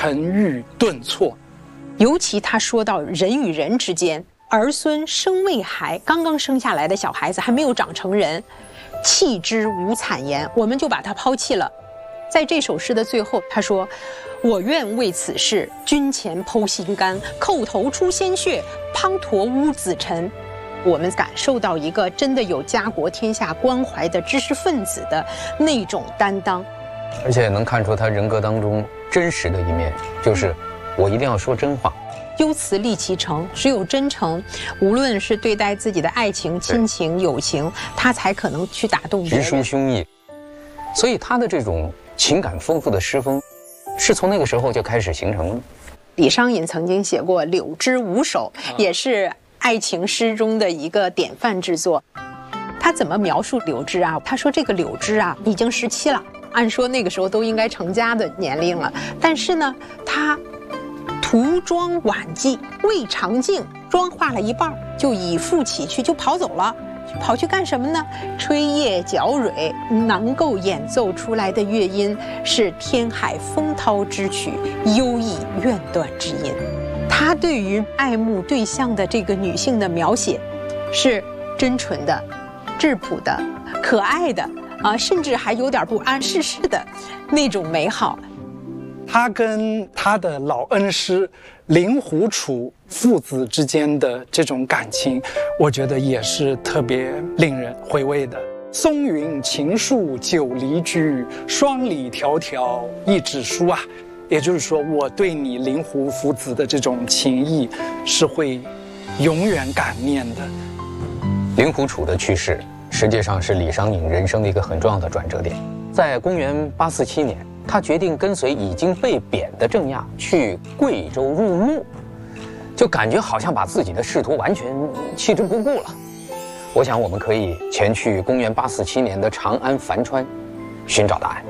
沉郁顿挫。 尤其他说到人与人之间，儿孙生未孩，刚刚生下来的小孩子还没有长成人，弃之无惨言，我们就把他抛弃了。在这首诗的最后，他说：“我愿为此事，君前剖心肝，叩头出鲜血，滂沱污子尘。”我们感受到一个真的有家国天下关怀的知识分子的那种担当， 而且能看出他人格当中真实的一面，就是我一定要说真话。 忧辞立其诚，只有真诚，无论是对待自己的爱情、亲情、友情，他才可能去打动别人， 直抒胸臆。所以他的这种情感丰富的诗风，是从那个时候就开始形成的。 李商隐曾经写过《柳枝五首》，也是爱情诗中的一个典范之作。他怎么描述柳枝啊？他说这个柳枝啊，已经17了，按说那个时候都应该成家的年龄了，但是呢，他涂妆晚髻，未尝净，妆化了一半就以复起去，就跑走了。跑去干什么呢？吹叶绞蕊，能够演奏出来的乐音是天海风涛之曲，幽逸怨断之音。他对于爱慕对象的这个女性的描写，是真纯的、质朴的、可爱的啊，甚至还有点不谙世事的那种美好。 他跟他的老恩师令狐楚父子之间的这种感情，我觉得也是特别令人回味的。松云秦树久离居，双里迢迢一纸书啊。也就是说，我对你令狐父子的这种情谊是会永远感念的。 令狐楚的去世，实际上是李商隐人生的一个很重要的转折点。在公元847年，他决定跟随已经被贬的郑亚去贵州入牧，就感觉好像把自己的仕途完全弃之不顾了。我想我们可以前去公元847年的长安樊川，寻找答案。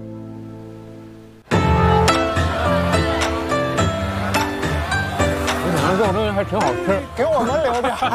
我想肉东西还挺好吃， 给我们留点。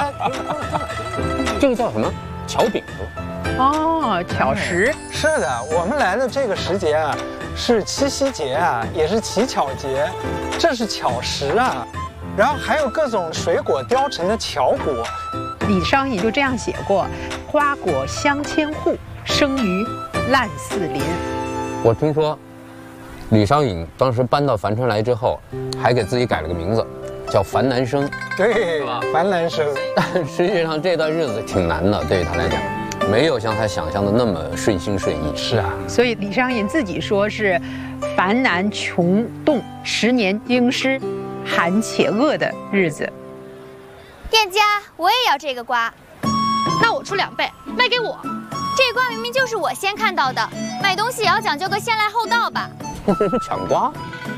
这个叫什么？巧饼是吧？ 哦，巧食。 是的，我们来的这个时节啊，是七夕节啊，也是乞巧节，这是巧食啊。然后还有各种水果雕成的巧果。 李商隐就这样写过：“花果香千户，生于烂似林。” 我听说，李商隐当时搬到樊川来之后，还给自己改了个名字，叫樊南生。 对，樊南生。 但实际上这段日子挺难的，对于他来讲，没有像他想象的那么顺心顺意。 是啊， 所以李商隐自己说是樊南穷冻10年京师，寒且饿的日子。 店家，我也要这个瓜。 那我出2倍，卖给我。 这瓜明明就是我先看到的，买东西也要讲究个先来后到吧。 这是抢瓜？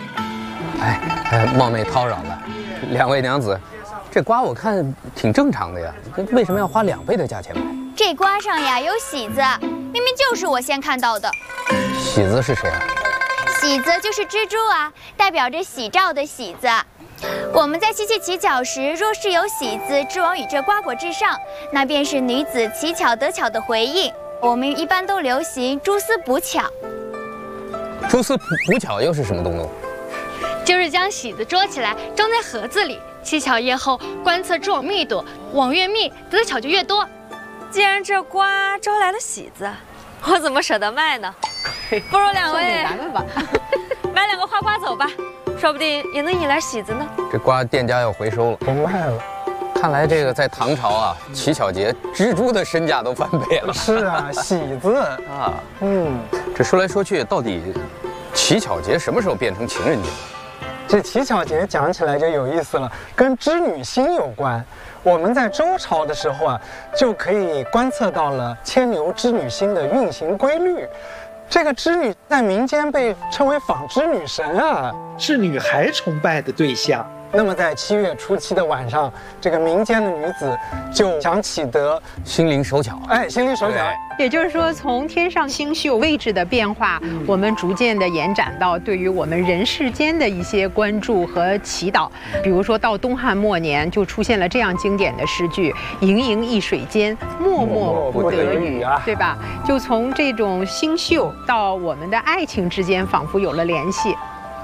冒昧叨扰了，2位娘子，这瓜我看挺正常的呀，为什么要花2倍的价钱买？ 这瓜上呀有喜字，明明就是我先看到的。 喜字是谁啊？ 喜字就是蜘蛛啊，代表着喜兆的喜字。我们在七夕乞巧时，若是有喜字之往与这瓜果至上，那便是女子乞巧得巧的回应。我们一般都流行蛛丝补巧。 蛛丝补巧又是什么东东？ 就是将喜字捉起来，装在盒子里。乞巧夜后，观测蛛网密度，网越密，得巧就越多。 既然这瓜招来了喜字，我怎么舍得卖呢？不如2位咱们吧， 买2个花瓜走吧，说不定也能引来喜字呢。 这瓜店家要回收了， 不卖了。 看来这个在唐朝啊，乞巧节蜘蛛的身价都翻倍了。 是啊，喜字啊，这说来说去，到底乞巧节什么时候变成情人节？ 这乞巧节讲起来就有意思了，跟织女星有关。我们在周朝的时候啊，就可以观测到了牵牛织女星的运行规律。这个织女在民间被称为纺织女神啊， 是女孩崇拜的对象。 那么在7月初7的晚上，这个民间的女子就想起得心灵手巧， 心灵手巧。 也就是说，从天上星宿位置的变化，我们逐渐的延展到对于我们人世间的一些关注和祈祷。比如说到东汉末年，就出现了这样经典的诗句：“盈盈一水间，脉脉不得语”，对吧？就从这种星宿到我们的爱情之间，仿佛有了联系。